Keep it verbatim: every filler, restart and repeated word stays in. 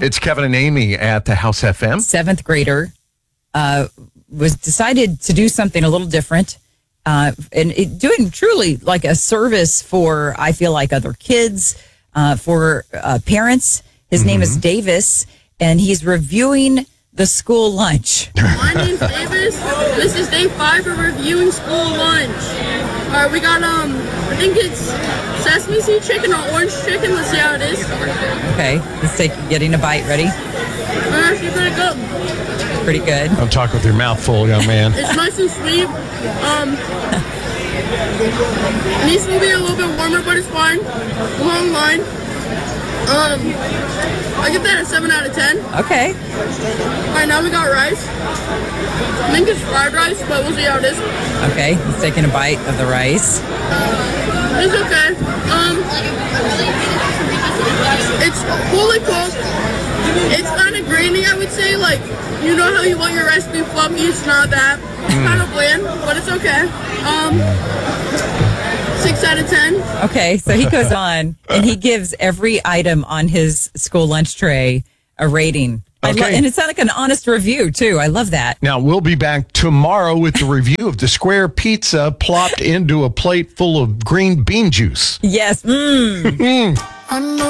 It's Kevin and Amy at the House F M. Seventh grader uh, was decided to do something a little different. Uh, and it, doing truly like a service for, I feel like, other kids, uh, for uh, parents. His mm-hmm. name is Davis, and he's reviewing the school lunch. My name's Davis. This is day five of reviewing school lunch. All right, we got, um, I think it's sesame seed chicken or orange chicken. Let's see how it is. Okay, he's taking, getting a bite. Ready? Uh, actually pretty good. Pretty good. Don't talk with your mouth full, young man. It's nice and sweet. Um, it needs to be a little bit warmer, but it's fine. Long line. Um, I give that a seven out of ten. Okay. All right, now we got rice. I think it's fried rice, but we'll see how it is. Okay, he's taking a bite of the rice. It's okay. Um, it's fully cooked. It's kind of grainy, I would say. Like, you know how you want your rice to be fluffy? It's not that. It's mm. kind of bland, but it's okay. Um, six out of ten. Okay, so he goes on and he gives every item on his school lunch tray a rating. Okay. Lo- and it's like an honest review, too. I love that. Now, we'll be back tomorrow with the review of the square pizza plopped into a plate full of green bean juice. Yes. Mm.